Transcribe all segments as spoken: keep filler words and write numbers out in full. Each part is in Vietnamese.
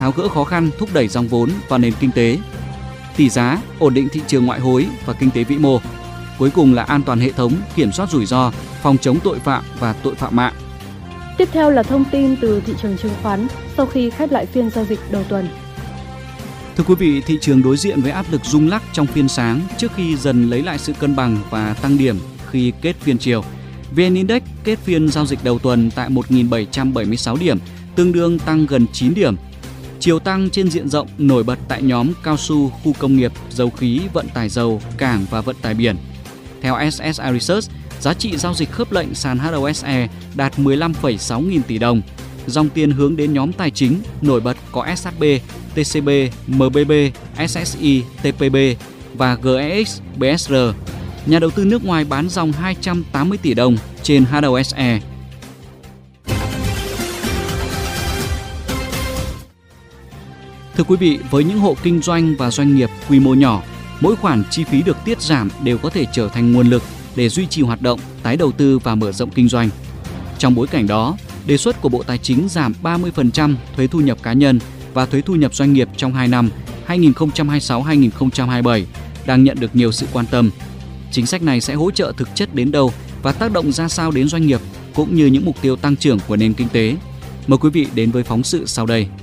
tháo gỡ khó khăn thúc đẩy dòng vốn vào nền kinh tế, tỷ giá, ổn định thị trường ngoại hối và kinh tế vĩ mô. Cuối cùng là an toàn hệ thống, kiểm soát rủi ro, phòng chống tội phạm và tội phạm mạng. Tiếp theo là thông tin từ thị trường chứng khoán sau khi khép lại phiên giao dịch đầu tuần. Thưa quý vị, thị trường đối diện với áp lực rung lắc trong phiên sáng trước khi dần lấy lại sự cân bằng và tăng điểm khi kết phiên chiều. vê en Index kết phiên giao dịch đầu tuần tại một nghìn bảy trăm bảy mươi sáu điểm, tương đương tăng gần chín điểm. Chiều tăng trên diện rộng nổi bật tại nhóm cao su, khu công nghiệp, dầu khí, vận tải dầu, cảng và vận tải biển. Theo ét ét i Research, giá trị giao dịch khớp lệnh sàn hát o ét e đạt mười lăm phẩy sáu nghìn tỷ đồng. Dòng tiền hướng đến nhóm tài chính nổi bật có ét hát bê, tê xê bê, em bê bê, ét ét i, tê pê bê và giê e ích bê ét rờ. Nhà đầu tư nước ngoài bán dòng hai trăm tám mươi tỷ đồng trên hát o ét e. Thưa quý vị, với những hộ kinh doanh và doanh nghiệp quy mô nhỏ, mỗi khoản chi phí được tiết giảm đều có thể trở thành nguồn lực để duy trì hoạt động, tái đầu tư và mở rộng kinh doanh. Trong bối cảnh đó, đề xuất của Bộ Tài chính giảm ba mươi phần trăm thuế thu nhập cá nhân và thuế thu nhập doanh nghiệp trong hai năm hai nghìn không trăm hai mươi sáu đến hai nghìn không trăm hai mươi bảy đang nhận được nhiều sự quan tâm. Chính sách này sẽ hỗ trợ thực chất đến đâu và tác động ra sao đến doanh nghiệp cũng như những mục tiêu tăng trưởng của nền kinh tế. Mời quý vị đến với phóng sự sau đây.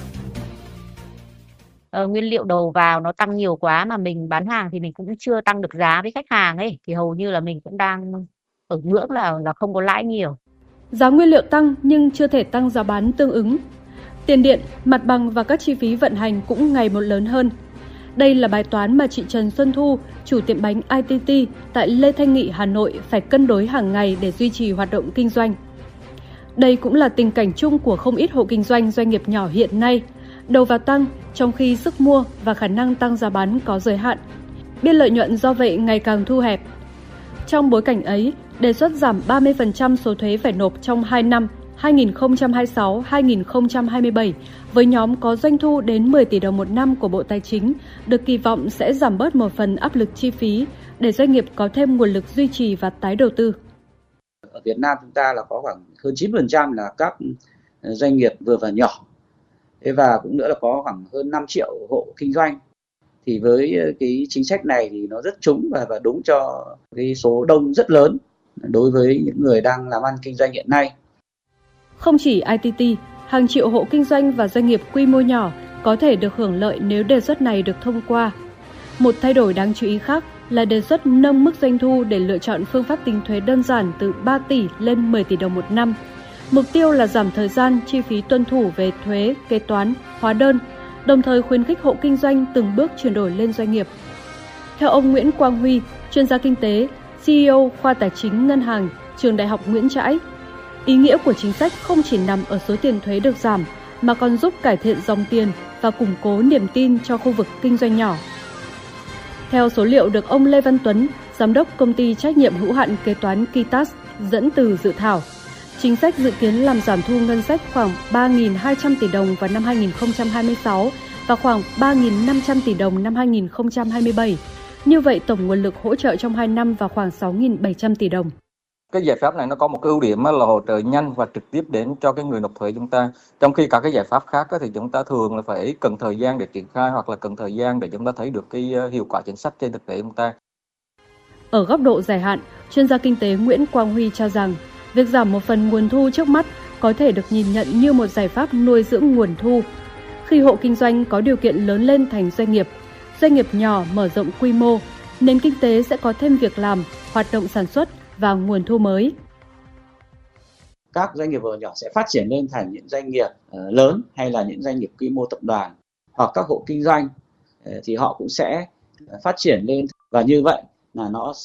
Ờ, nguyên liệu đầu vào nó tăng nhiều quá mà mình bán hàng thì mình cũng chưa tăng được giá với khách hàng ấy, thì hầu như là mình cũng đang ở ngưỡng là là không có lãi nhiều. Giá nguyên liệu tăng nhưng chưa thể tăng giá bán tương ứng. Tiền điện, mặt bằng và các chi phí vận hành cũng ngày một lớn hơn. Đây là bài toán mà chị Trần Xuân Thu, chủ tiệm bánh i tê tê tại Lê Thanh Nghị, Hà Nội phải cân đối hàng ngày để duy trì hoạt động kinh doanh. Đây cũng là tình cảnh chung của không ít hộ kinh doanh doanh nghiệp nhỏ hiện nay. Đầu vào tăng, trong khi sức mua và khả năng tăng giá bán có giới hạn. Biên lợi nhuận do vậy ngày càng thu hẹp. Trong bối cảnh ấy, đề xuất giảm ba mươi phần trăm số thuế phải nộp trong hai năm hai nghìn không trăm hai mươi sáu đến hai nghìn không trăm hai mươi bảy với nhóm có doanh thu đến mười tỷ đồng một năm của Bộ Tài chính được kỳ vọng sẽ giảm bớt một phần áp lực chi phí để doanh nghiệp có thêm nguồn lực duy trì và tái đầu tư. Ở Việt Nam chúng ta là có khoảng hơn chín phần trăm là các doanh nghiệp vừa và nhỏ. Thế và cũng nữa là có khoảng hơn năm triệu hộ kinh doanh. Thì với cái chính sách này thì nó rất trúng và, và đúng cho cái số đông rất lớn đối với những người đang làm ăn kinh doanh hiện nay. Không chỉ i tê tê, hàng triệu hộ kinh doanh và doanh nghiệp quy mô nhỏ có thể được hưởng lợi nếu đề xuất này được thông qua. Một thay đổi đáng chú ý khác là đề xuất nâng mức doanh thu để lựa chọn phương pháp tính thuế đơn giản từ ba tỷ lên mười tỷ đồng một năm. Mục tiêu là giảm thời gian, chi phí tuân thủ về thuế, kế toán, hóa đơn, đồng thời khuyến khích hộ kinh doanh từng bước chuyển đổi lên doanh nghiệp. Theo ông Nguyễn Quang Huy, chuyên gia kinh tế, xê e ô khoa tài chính ngân hàng, trường Đại học Nguyễn Trãi, ý nghĩa của chính sách không chỉ nằm ở số tiền thuế được giảm, mà còn giúp cải thiện dòng tiền và củng cố niềm tin cho khu vực kinh doanh nhỏ. Theo số liệu được ông Lê Văn Tuấn, giám đốc công ty trách nhiệm hữu hạn kế toán Kitas dẫn từ dự thảo, chính sách dự kiến làm giảm thu ngân sách khoảng ba nghìn hai trăm tỷ đồng vào năm hai nghìn không trăm hai mươi sáu và khoảng ba nghìn năm trăm tỷ đồng năm hai nghìn không trăm hai mươi bảy. Như vậy, tổng nguồn lực hỗ trợ trong hai năm vào khoảng sáu nghìn bảy trăm tỷ đồng. Cái giải pháp này nó có một cái ưu điểm là hỗ trợ nhanh và trực tiếp đến cho cái người nộp thuế chúng ta. Trong khi các cái giải pháp khác thì chúng ta thường là phải cần thời gian để triển khai hoặc là cần thời gian để chúng ta thấy được cái hiệu quả chính sách trên thực tế chúng ta. Ở góc độ dài hạn, chuyên gia kinh tế Nguyễn Quang Huy cho rằng việc giảm một phần nguồn thu trước mắt có thể được nhìn nhận như một giải pháp nuôi dưỡng nguồn thu. Khi hộ kinh doanh có điều kiện lớn lên thành doanh nghiệp, doanh nghiệp nhỏ mở rộng quy mô, nền kinh tế sẽ có thêm việc làm, hoạt động sản xuất và nguồn thu mới. Các doanh nghiệp vừa nhỏ sẽ phát triển lên thành những doanh nghiệp lớn hay là những doanh nghiệp quy mô tập đoàn, hoặc các hộ kinh doanh thì họ cũng sẽ phát triển lên, và như vậy là nó